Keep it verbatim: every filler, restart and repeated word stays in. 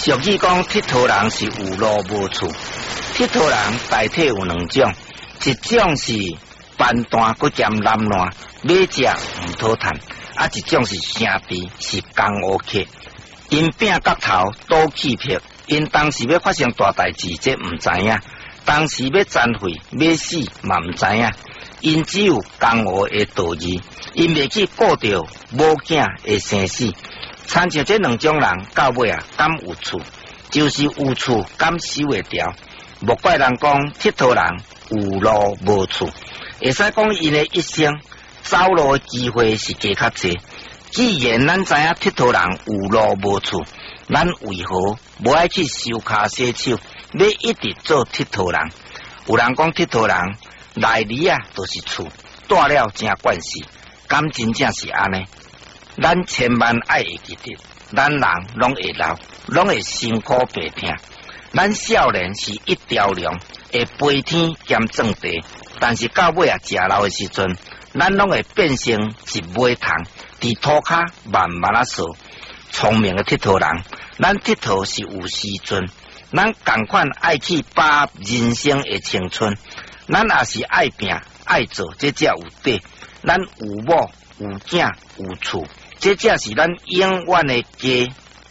俗语讲，佚佗人是有路无处。佚佗人大体有两种，一种是斑掸佮兼懒惰，买食唔讨趁；啊，一种是兄弟，是江湖客。因拼角头赌气魄，因当时要发生大代志，这唔知影；当时要残废要死，嘛唔知影。因只有江湖的道义，因未去顾着某囝的生死。参照这两种人，到尾啊，敢有处，就是有处敢守会牢。莫怪人讲佚佗人有路无处，会使讲因的一生走路的机会是加较济。既然咱知影佚佗人有路无处，咱为何无爱去收卡洗手，要一直做佚佗人？有人讲佚佗人内里啊，都是厝，住了真惯势，敢真正是安尼？咱千万爱会记得，咱人拢会老，拢会辛苦白拼。咱少年是一条龙，会飞天兼撞地，但是到尾啊，食老的时阵，咱拢会变成一尾虫，伫土骹慢慢啊扫。聪明的佚佗人，咱佚佗是有时阵，咱共款爱去把握人生的青春，咱也是爱拼爱做，这才有底。咱有某有囝有厝，这才是咱永远的家。